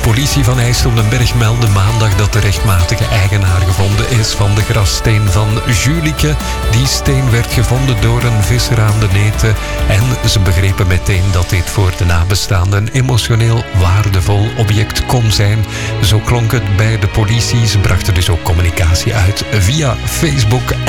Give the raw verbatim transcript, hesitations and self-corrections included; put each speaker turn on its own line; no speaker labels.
Politie van IJsseldenberg meldde maandag dat de rechtmatige eigenaar gevonden is van de grassteen van Julieke. Die steen werd gevonden door een visser aan de Neten en ze begrepen meteen dat dit voor de nabestaanden een emotioneel waardevol object kon zijn. Zo klonk het bij de politie. Ze brachten dus ook communicatie uit via Facebook.